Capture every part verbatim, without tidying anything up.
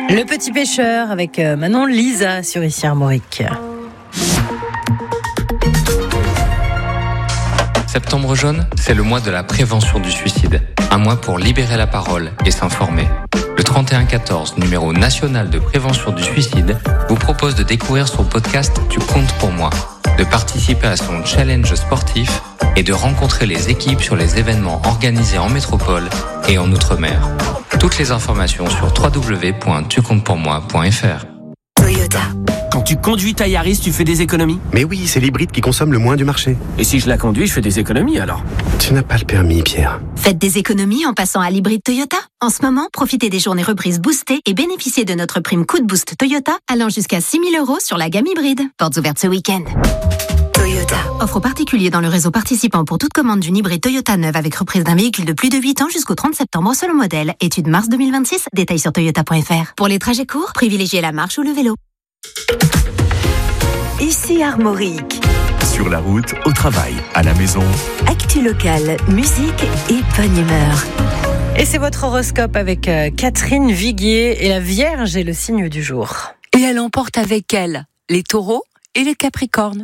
Le Petit Pêcheur avec Manon Lisa sur Ici Armorique. Septembre jaune, c'est le mois de la prévention du suicide. Un mois pour libérer la parole et s'informer. Le trente et un quatorze, numéro national de prévention du suicide, vous propose de découvrir son podcast Tu comptes pour moi, de participer à son challenge sportif et de rencontrer les équipes sur les événements organisés en métropole et en Outre-mer. Toutes les informations sur w w w point tu comptes pour moi point f r. Toyota. Quand tu conduis ta Yaris, tu fais des économies ? Mais oui, c'est l'hybride qui consomme le moins du marché. Et si je la conduis, je fais des économies alors ? Tu n'as pas le permis, Pierre. Faites des économies en passant à l'hybride Toyota. En ce moment, profitez des journées reprises boostées et bénéficiez de notre prime coup de boost Toyota allant jusqu'à six mille euros sur la gamme hybride. Portes ouvertes ce week-end. Toyota. Offre aux particuliers dans le réseau participant pour toute commande d'une hybride Toyota neuve avec reprise d'un véhicule de plus de huit ans jusqu'au trente septembre selon modèle. Étude mars deux mille vingt-six. Détails sur toyota point f r. Pour les trajets courts, privilégiez la marche ou le vélo. Ici Armorique. Sur la route, au travail, à la maison. Actu locale, musique et bonne humeur. Et c'est votre horoscope avec Catherine Viguier et la Vierge est le signe du jour. Et elle emporte avec elle les taureaux et les capricornes.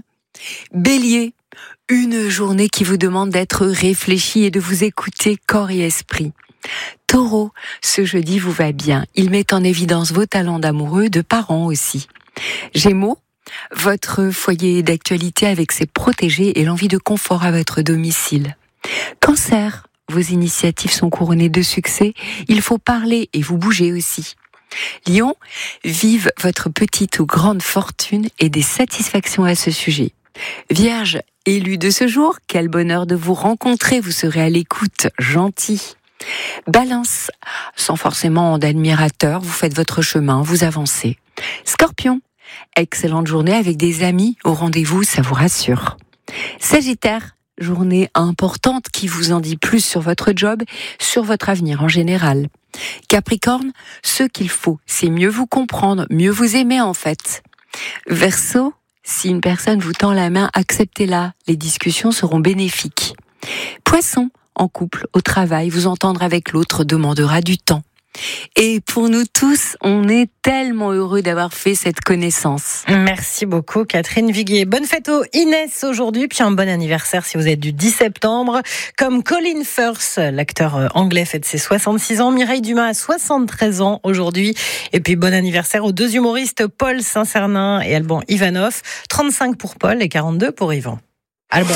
Bélier, une journée qui vous demande d'être réfléchi et de vous écouter corps et esprit. Taureau, ce jeudi vous va bien. Il met en évidence vos talents d'amoureux, de parents aussi. Gémeaux, votre foyer d'actualité avec ses protégés et l'envie de confort à votre domicile. Cancer, vos initiatives sont couronnées de succès. Il faut parler et vous bouger aussi. Lion, vive votre petite ou grande fortune et des satisfactions à ce sujet. Vierge, élu de ce jour, quel bonheur de vous rencontrer, vous serez à l'écoute, gentil. Balance, sans forcément d'admirateurs, vous faites votre chemin, vous avancez. Scorpion, excellente journée avec des amis au rendez-vous, ça vous rassure. Sagittaire, journée importante qui vous en dit plus sur votre job, sur votre avenir en général. Capricorne, ce qu'il faut, c'est mieux vous comprendre, mieux vous aimer en fait. Verseau, si une personne vous tend la main, acceptez-la, les discussions seront bénéfiques. Poisson, en couple, au travail, vous entendre avec l'autre demandera du temps. Et pour nous tous, on est tellement heureux d'avoir fait cette connaissance. Merci beaucoup Catherine Viguier. Bonne fête aux Inès aujourd'hui, puis un bon anniversaire si vous êtes du dix septembre. Comme Colin Firth, l'acteur anglais fête ses soixante-six ans. Mireille Dumas a soixante-treize ans aujourd'hui. Et puis bon anniversaire aux deux humoristes Paul Saint-Cernin et Alban Ivanov. trente-cinq pour Paul et quarante-deux pour Yvan. Alban.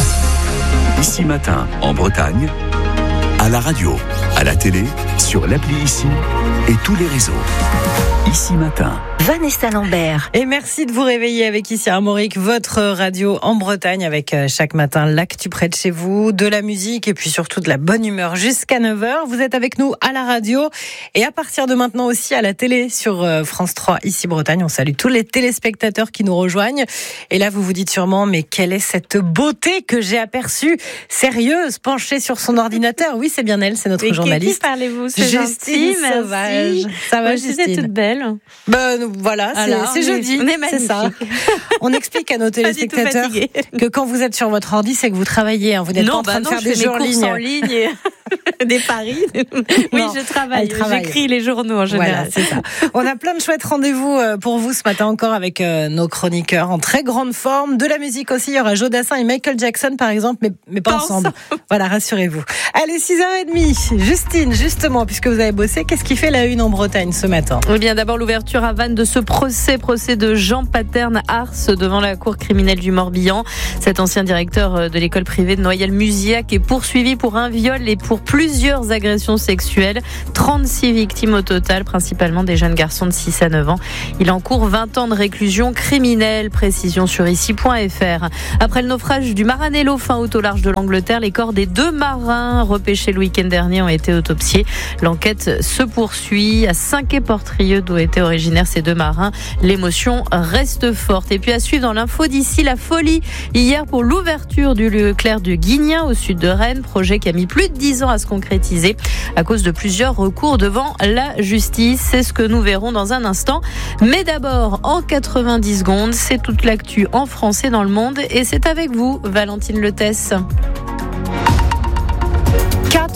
Ici Matin, en Bretagne, à la radio, à la télé, sur l'appli Ici et tous les réseaux. Ici Matin. Vanessa Lambert. Et merci de vous réveiller avec Ici Armorique, votre radio en Bretagne, avec chaque matin l'actu près de chez vous, de la musique et puis surtout de la bonne humeur jusqu'à neuf heures. Vous êtes avec nous à la radio et à partir de maintenant aussi à la télé sur France trois Ici Bretagne. On salue tous les téléspectateurs qui nous rejoignent. Et là, vous vous dites sûrement, mais quelle est cette beauté que j'ai aperçue, sérieuse, penchée sur son ordinateur. Oui, c'est bien elle, c'est notre mais journaliste. Qui parlez-vous? C'est Justine gentil, Sauvage. Ça va, Moi, Justine? Justine toute belle. Ben, voilà, c'est, Alors, c'est on jeudi. Est, on est c'est ça. On explique à nos téléspectateurs que quand vous êtes sur votre ordi, c'est que vous travaillez. Hein. Vous n'êtes non, pas en train bah de non, faire des jeux en ligne. en ligne et des paris. Oui, non, je travaille. J'écris les journaux en général. Voilà, c'est ça. On a plein de chouettes rendez-vous pour vous ce matin encore avec nos chroniqueurs en très grande forme. De la musique aussi. Il y aura Joe Dassin et Michael Jackson par exemple, mais, mais pas, pas ensemble. ensemble. Voilà, rassurez-vous. Allez, six heures trente. Justine, justement, puisque vous avez bossé, qu'est-ce qui fait la une en Bretagne ce matin? Eh bien, d'abord l'ouverture à Vannes de ce procès, procès de Jean Paterne Ars devant la cour criminelle du Morbihan. Cet ancien directeur de l'école privée de Noyelles-Musillac est poursuivi pour un viol et pour plusieurs agressions sexuelles. trente-six victimes au total, principalement des jeunes garçons de six à neuf ans. Il encourt vingt ans de réclusion criminelle. Précision sur ici point f r. Après le naufrage du Maranello fin août au large de l'Angleterre, les corps des deux marins repêchés le week-end dernier ont été autopsiés. L'enquête se poursuit. À Saint-Quay-Portrieux, d'où étaient originaires ces deux marins, l'émotion reste forte. Et puis à suivre dans l'info d'ici, la folie hier pour l'ouverture du Leclerc du Guignin au sud de Rennes, projet qui a mis plus de dix ans à se concrétiser à cause de plusieurs recours devant la justice. C'est ce que nous verrons dans un instant. Mais d'abord, en quatre-vingt-dix secondes, c'est toute l'actu en France et dans le monde et c'est avec vous, Valentine Letesse.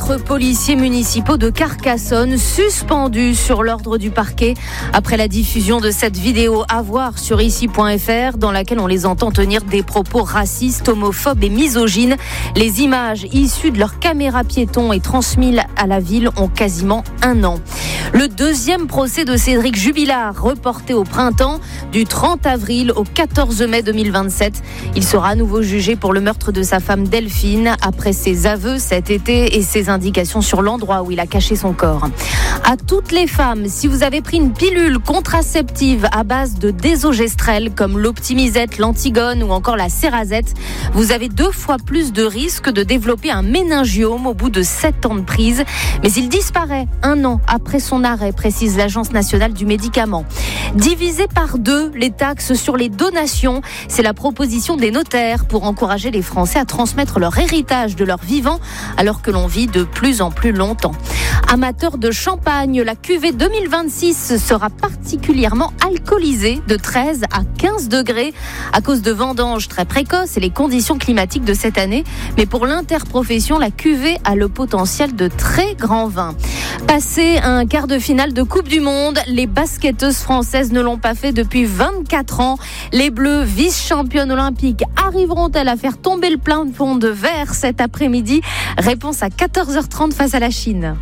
Quatre policiers municipaux de Carcassonne suspendus sur l'ordre du parquet après la diffusion de cette vidéo à voir sur ici point f r dans laquelle on les entend tenir des propos racistes, homophobes et misogynes. Les images issues de leurs caméras piétons et transmises à la ville ont quasiment un an. Le deuxième procès de Cédric Jubilard, reporté au printemps, du trente avril au quatorze mai deux mille vingt-sept. Il sera à nouveau jugé pour le meurtre de sa femme Delphine, après ses aveux cet été et ses indications sur l'endroit où il a caché son corps. À toutes les femmes, si vous avez pris une pilule contraceptive à base de désogestrel, comme l'Optimisette, l'Antigone ou encore la Cerazette, vous avez deux fois plus de risques de développer un méningiome au bout de sept ans de prise. Mais il disparaît un an après son arrêt, précise l'Agence nationale du médicament. Diviser par deux les taxes sur les donations, c'est la proposition des notaires pour encourager les Français à transmettre leur héritage de leur vivant alors que l'on vit de plus en plus longtemps. Amateurs de champagne, la cuvée deux mille vingt-six sera particulièrement alcoolisée de treize à quinze degrés à cause de vendanges très précoces et les conditions climatiques de cette année. Mais pour l'interprofession, la cuvée a le potentiel de très grands vins. Passé un quart de finale de Coupe du Monde, les basketteuses françaises ne l'ont pas fait depuis vingt-quatre ans. Les Bleus, vice-championnes olympiques, arriveront-elles à faire tomber le plafond de verre cet après-midi ? Réponse à quatorze heures trente face à la Chine.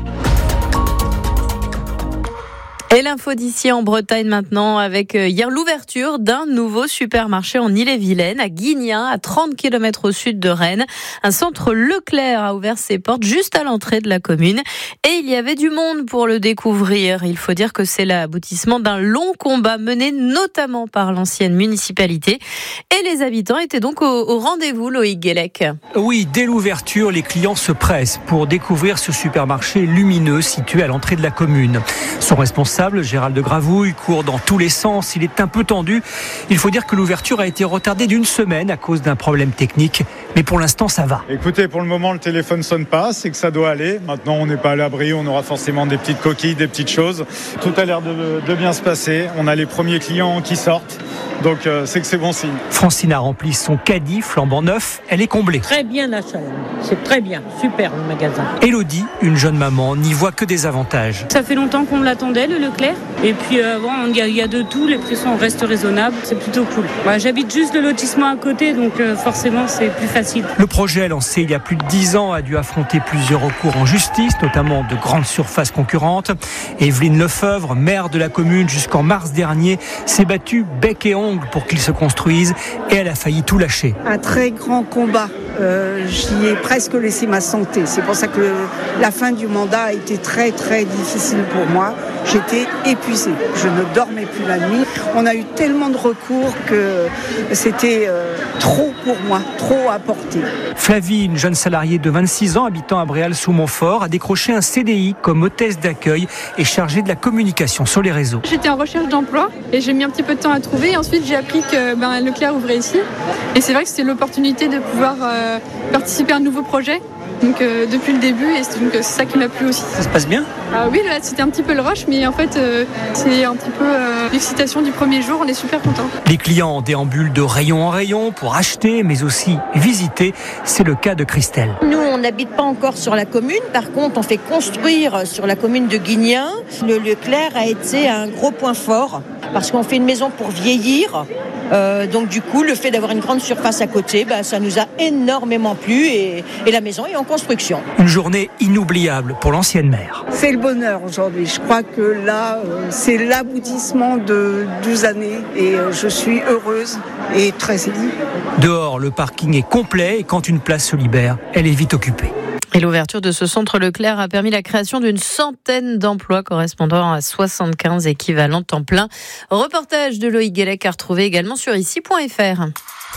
Et l'info d'ici en Bretagne maintenant avec hier l'ouverture d'un nouveau supermarché en Ille-et-Vilaine, à Guignain, à trente kilomètres au sud de Rennes. Un centre Leclerc a ouvert ses portes juste à l'entrée de la commune et il y avait du monde pour le découvrir. Il faut dire que c'est l'aboutissement d'un long combat mené notamment par l'ancienne municipalité et les habitants étaient donc au, au rendez-vous, Loïc Guélec. Oui, dès l'ouverture, les clients se pressent pour découvrir ce supermarché lumineux situé à l'entrée de la commune. Son responsable, Gérald de Gravouille, court dans tous les sens. Il est un peu tendu. Il faut dire que l'ouverture a été retardée d'une semaine à cause d'un problème technique. Mais pour l'instant, ça va. Écoutez, pour le moment, le téléphone sonne pas. C'est que ça doit aller. Maintenant, on n'est pas à l'abri. On aura forcément des petites coquilles, des petites choses. Tout a l'air de, de bien se passer. On a les premiers clients qui sortent. Donc, euh, c'est que c'est bon signe. Francine a rempli son caddie flambant neuf. Elle est comblée. Très bien la salle. C'est très bien. Super le magasin. Élodie, une jeune maman, n'y voit que des avantages. Ça fait longtemps qu'on l'attendait, le Leclerc. Et puis, euh, bon, il y, a, il y a de tout. Les prix sont, restent raisonnables. C'est plutôt cool. Bah, j'habite juste le lotissement à côté, donc euh, forcément, c'est plus facile. Le projet, lancé il y a plus de dix ans, a dû affronter plusieurs recours en justice, notamment de grandes surfaces concurrentes. Evelyne Lefebvre, maire de la commune jusqu'en mars dernier, s'est battue bec et ongles pour qu'il se construise et elle a failli tout lâcher. Un très grand combat. Euh, j'y ai presque laissé ma santé. C'est pour ça que le, la fin du mandat a été très très difficile pour moi. J'étais épuisée. Je ne dormais plus la nuit. On a eu tellement de recours que c'était euh, trop pour moi, trop à porter. Flavie, une jeune salariée de vingt-six ans habitant à Bréal-sous-Montfort, a décroché un C D I comme hôtesse d'accueil et chargée de la communication sur les réseaux. J'étais en recherche d'emploi et j'ai mis un petit peu de temps à trouver. Et ensuite, j'ai appris que ben, Leclerc ouvrait ici. Et c'est vrai que c'était l'opportunité de pouvoir euh, participer à un nouveau projet. Donc euh, depuis le début, et c'est, donc, c'est ça qui m'a plu aussi. Ça se passe bien ? Ah oui, là c'était un petit peu le rush, mais en fait euh, c'est un petit peu euh, l'excitation du premier jour, on est super contents. Les clients déambulent de rayon en rayon pour acheter, mais aussi visiter. C'est le cas de Christelle. Nous, on n'habite pas encore sur la commune, par contre on fait construire sur la commune de Guignain. Le Leclerc a été un gros point fort, parce qu'on fait une maison pour vieillir. Euh, donc du coup, le fait d'avoir une grande surface à côté, bah, ça nous a énormément plu et, et la maison est en construction. Une journée inoubliable pour l'ancienne maire. C'est le bonheur aujourd'hui. Je crois que là, euh, c'est l'aboutissement de douze années et euh, je suis heureuse et très émue. Dehors, le parking est complet et quand une place se libère, elle est vite occupée. Et l'ouverture de ce centre Leclerc a permis la création d'une centaine d'emplois correspondant à soixante-quinze équivalents temps plein. Reportage de Loïc Guélec à retrouver également sur ici point f r.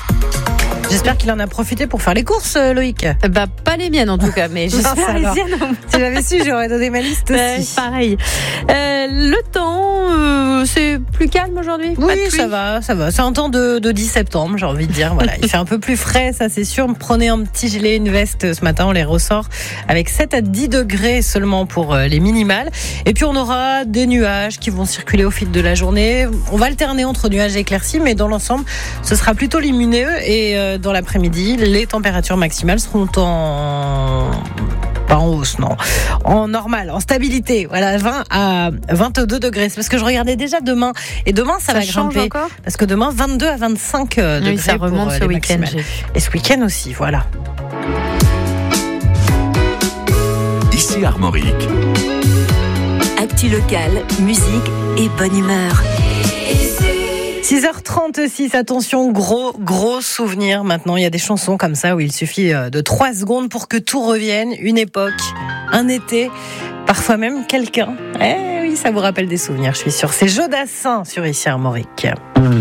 J'espère qu'il en a profité pour faire les courses, Loïc. Bah, pas les miennes en tout cas, mais j'espère les siennes. Si j'avais su, j'aurais donné ma liste aussi. Euh, pareil. Euh, le temps, euh, c'est plus calme aujourd'hui ? Oui, ça va, ça va. C'est un temps de, de dix septembre, j'ai envie de dire. Voilà, il fait un peu plus frais, ça c'est sûr. Prenez un petit gilet, une veste ce matin, on les ressort avec sept à dix degrés seulement pour les minimales. Et puis on aura des nuages qui vont circuler au fil de la journée. On va alterner entre nuages et éclaircies, mais dans l'ensemble, ce sera plutôt lumineux et euh, dans l'après-midi, les températures maximales seront en Pas en hausse, non. En normal, en stabilité. Voilà, vingt à vingt-deux degrés. C'est parce que je regardais déjà demain. Et demain, ça, ça va change grimper. Encore parce que demain, vingt-deux à vingt-cinq degrés. Oui, ça remonte pour ce les week-end. Et ce week-end aussi, voilà. Ici Armorique. Actu locale, musique et bonne humeur. six heures trente-six, attention, gros, gros souvenir maintenant. Il y a des chansons comme ça où il suffit de trois secondes pour que tout revienne. Une époque, un été, parfois même quelqu'un. Eh oui, ça vous rappelle des souvenirs, je suis sûre. C'est Jodassin sur Ici Armorique.